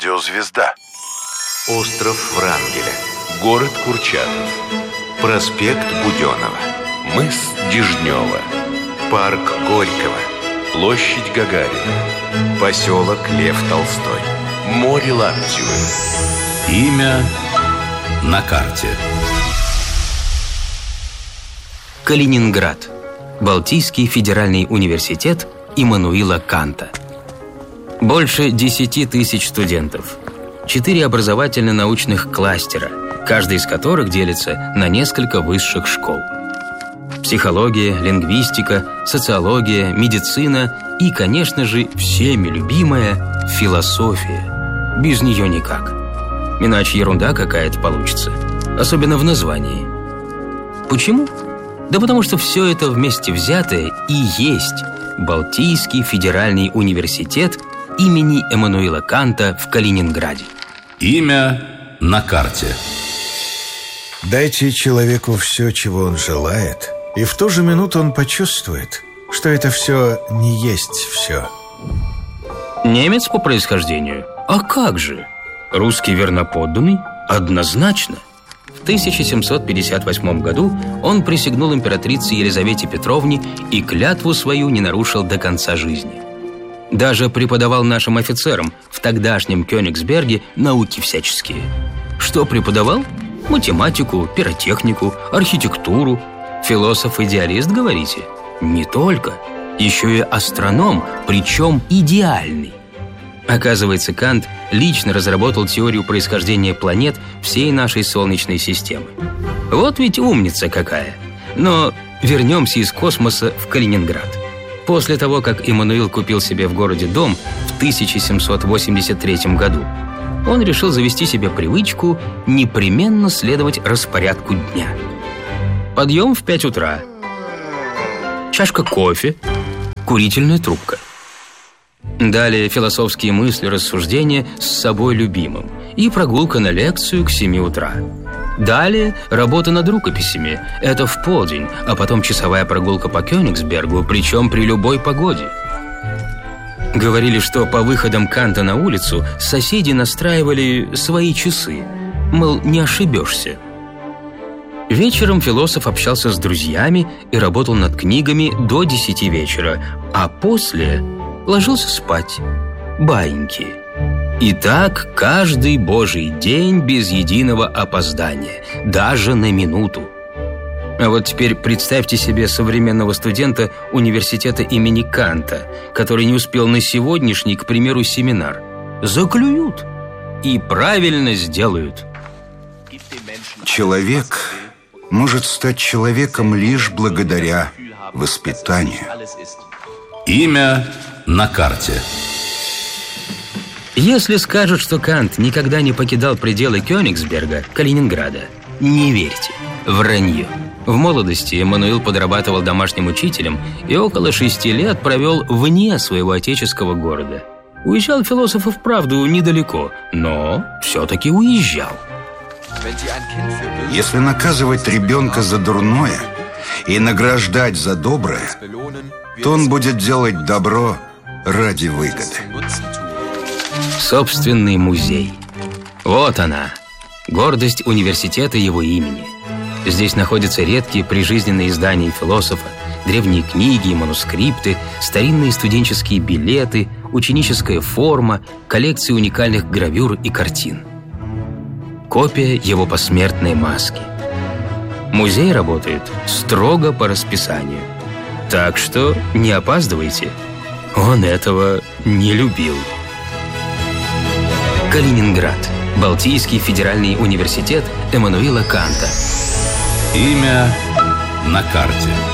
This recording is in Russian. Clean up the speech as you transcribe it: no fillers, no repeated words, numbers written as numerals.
Радиозвезда. Остров Врангеля. Город Курчатов. Проспект Буденова. Мыс Дежнева. Парк Горького. Площадь Гагарина. Поселок Лев Толстой. Море Лаптевы. Имя на карте. Калининград. Балтийский федеральный университет Иммануила Канта. Больше 10 тысяч студентов. 4 образовательно-научных кластера, каждый из которых делится на несколько высших школ. Психология, лингвистика, социология, медицина и, конечно же, всеми любимая философия. Без нее никак. Иначе ерунда какая-то получится. Особенно в названии. Почему? Да потому что все это вместе взятое и есть Балтийский федеральный университет имени Иммануила Канта в Калининграде. Имя на карте. Дайте человеку все, чего он желает, и в ту же минуту он почувствует, что это все не есть все. Немец по происхождению? А как же? Русский верноподданный? Однозначно. В 1758 году он присягнул императрице Елизавете Петровне и клятву свою не нарушил до конца жизни. Даже преподавал нашим офицерам в тогдашнем Кёнигсберге науки всяческие. Что преподавал? Математику, пиротехнику, архитектуру. Философ-идеалист, говорите? Не только. Еще и астроном, причем идеальный. Оказывается, Кант лично разработал теорию происхождения планет всей нашей Солнечной системы. Вот ведь умница какая! Но вернемся из космоса в Калининград. После того, как Иммануил купил себе в городе дом в 1783 году, он решил завести себе привычку непременно следовать распорядку дня. Подъем в 5 утра, чашка кофе, курительная трубка. Далее философские мысли, рассуждения с собой любимым и прогулка на лекцию к 7 утра. Далее работа над рукописями, это в полдень, а потом часовая прогулка по Кёнигсбергу, причем при любой погоде. Говорили, что по выходам Канта на улицу соседи настраивали свои часы, мол, не ошибешься. Вечером философ общался с друзьями и работал над книгами до 10 вечера, а после ложился спать. Баиньки. И так каждый божий день без единого опоздания, даже на минуту. А вот теперь представьте себе современного студента университета имени Канта, который не успел на сегодняшний, к примеру, семинар. Заклюют. И правильно сделают. Человек может стать человеком лишь благодаря воспитанию. Имя на карте. Если скажут, что Кант никогда не покидал пределы Кёнигсберга, Калининграда, не верьте. Вранье. В молодости Иммануил подрабатывал домашним учителем и около 6 лет провел вне своего отеческого города. Уезжал философ и вправду недалеко, но все-таки уезжал. Если наказывать ребенка за дурное и награждать за доброе, то он будет делать добро ради выгоды. Собственный музей. Вот она, гордость университета его имени. Здесь находятся редкие прижизненные издания философа, древние книги и манускрипты, старинные студенческие билеты, ученическая форма, коллекции уникальных гравюр и картин. Копия его посмертной маски. Музей работает строго по расписанию. Так что не опаздывайте. Он этого не любил. Калининград. Балтийский федеральный университет Иммануила Канта. Имя на карте.